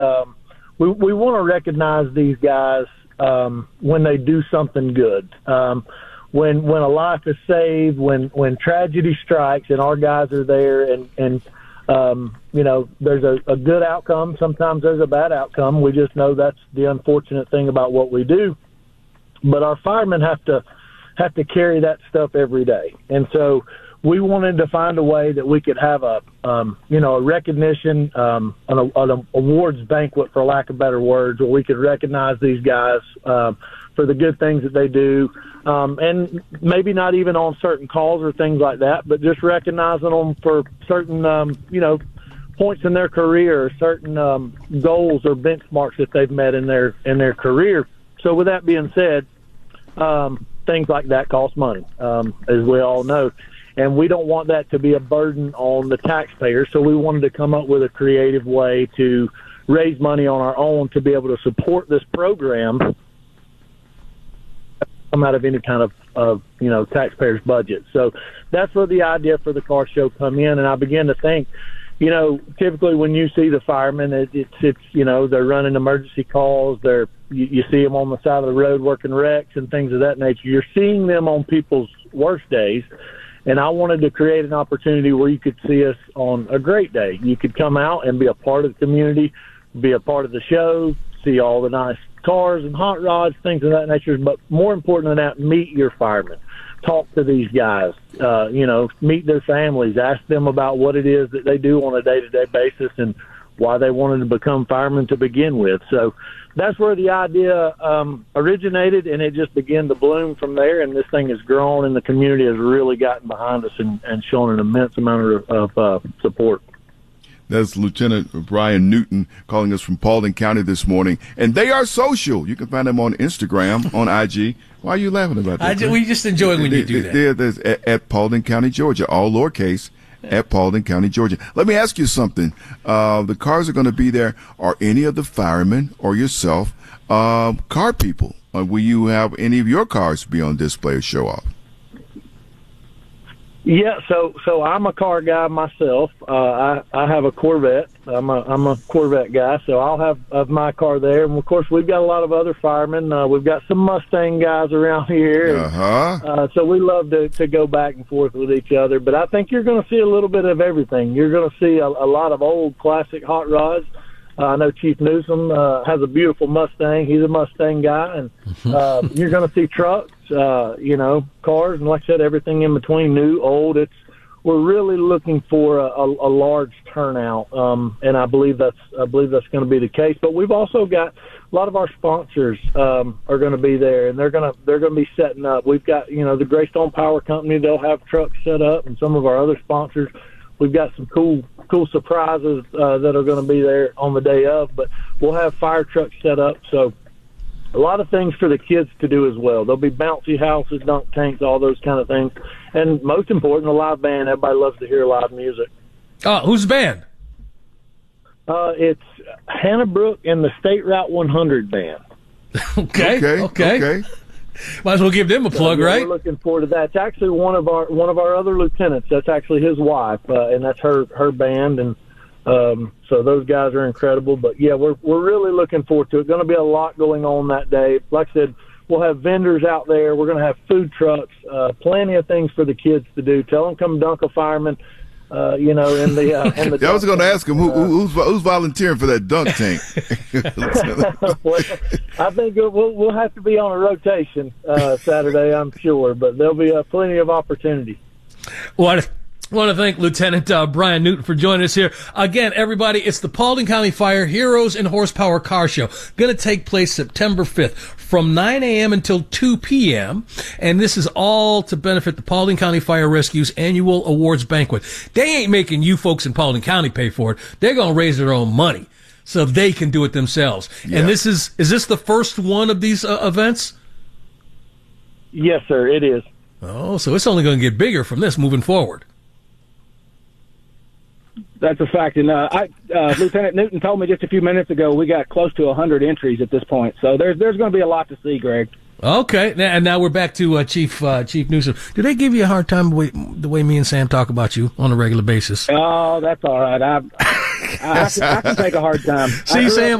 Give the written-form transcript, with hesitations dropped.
we want to recognize these guys when they do something good. When a life is saved, when tragedy strikes and our guys are there and there's a good outcome. Sometimes there's a bad outcome. We just know that's the unfortunate thing about what we do. But our firemen have to carry that stuff every day. And so we wanted to find a way that we could have a recognition, an awards banquet, for lack of better words, where we could recognize these guys for the good things that they do. And maybe not even on certain calls or things like that, but just recognizing them for certain, points in their career, or certain goals or benchmarks that they've met in their career. So with that being said, things like that cost money, as we all know. And we don't want that to be a burden on the taxpayer. So we wanted to come up with a creative way to raise money on our own to be able to support this program come out of any kind of taxpayer's budget. So that's where the idea for the car show come in. And I began to think, typically when you see the firemen, it's they're running emergency calls. You see them on the side of the road working wrecks and things of that nature. You're seeing them on people's worst days. And I wanted to create an opportunity where you could see us on a great day. You could come out and be a part of the community, be a part of the show, see all the nice cars and hot rods, things of that nature. But more important than that, meet your firemen. Talk to these guys, meet their families, ask them about what it is that they do on a day-to-day basis and why they wanted to become firemen to begin with. So that's where the idea originated, and it just began to bloom from there, and this thing has grown, and the community has really gotten behind us and shown an immense amount of support. That's Lieutenant Brian Newton calling us from Paulding County this morning. And they are social. You can find them on Instagram, on IG. Why are you laughing about that? We just enjoy when you do that. They're at Paulding County, Georgia, all lowercase, at Paulding County, Georgia. Let me ask you something. The cars are going to be there. Are any of the firemen or yourself car people? Will you have any of your cars be on display or show off? Yeah, so I'm a car guy myself. I have a Corvette. I'm a Corvette guy, so I'll have my car there. And of course, we've got a lot of other firemen. We've got some Mustang guys around here. So we love to go back and forth with each other. But I think you're going to see a little bit of everything. You're going to see a lot of old classic hot rods. I know Chief Newsom has a beautiful Mustang. He's a Mustang guy, and you're going to see trucks, cars, and like I said, everything in between, new, old. We're really looking for a large turnout, and I believe that's going to be the case. But we've also got a lot of our sponsors are going to be there, and they're going to be setting up. We've got the Greystone Power Company. They'll have trucks set up, and some of our other sponsors. We've got some cool surprises that are going to be there on the day of, but we'll have fire trucks set up. So a lot of things for the kids to do as well. There'll be bouncy houses, dunk tanks, all those kind of things. And most important, a live band. Everybody loves to hear live music. Who's the band? It's Hannah Brook and the State Route 100 band. Okay. Might as well give them a plug, right? We're looking forward to that. It's actually one of our other lieutenants. That's actually his wife, and that's her band. And so those guys are incredible. But yeah, we're really looking forward to it. Going to be a lot going on that day. Like I said, we'll have vendors out there. We're going to have food trucks, plenty of things for the kids to do. Tell them come dunk a fireman. In the I was going to ask him who's volunteering for that dunk tank. Well, I think we'll have to be on a rotation Saturday, I'm sure, but there'll be plenty of opportunity. Well, I want to thank Lieutenant Brian Newton for joining us here. Again, everybody, it's the Paulding County Fire Heroes and Horsepower Car Show. Going to take place September 5th from 9 a.m. until 2 p.m. And this is all to benefit the Paulding County Fire Rescue's annual awards banquet. They ain't making you folks in Paulding County pay for it. They're going to raise their own money so they can do it themselves. Yeah. And is this the first one of these events? Yes, sir, it is. Oh, so it's only going to get bigger from this moving forward. That's a fact. And Lieutenant Newton told me just a few minutes ago we got close to 100 entries at this point. So there's going to be a lot to see, Greg. Okay. And now we're back to Chief Newsom. Do they give you a hard time the way me and Sam talk about you on a regular basis? Oh, that's all right. I can take a hard time. See, Sam,